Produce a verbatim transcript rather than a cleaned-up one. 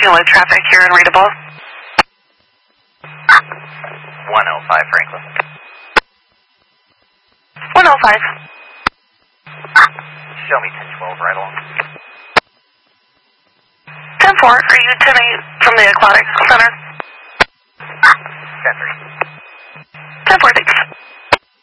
working with traffic here in Readable. one oh five Franklin. one oh five. Show me ten twelve right along. ten four, are you ten eight from the Aquatic Center? ten three. ten four, thanks.